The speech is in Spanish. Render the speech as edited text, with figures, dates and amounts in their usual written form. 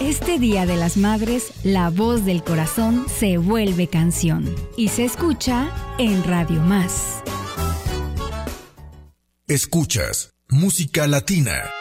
Este Día de las Madres, la voz del corazón se vuelve canción y se escucha en Radio Más. Escuchas Música Latina.